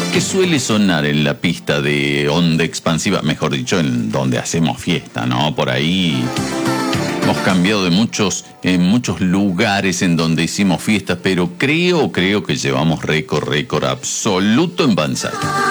que suele sonar en la pista de Onda Expansiva, mejor dicho, en donde hacemos fiesta, ¿no? Por ahí hemos cambiado en muchos lugares en donde hicimos fiestas, pero creo que llevamos récord absoluto en Banzai.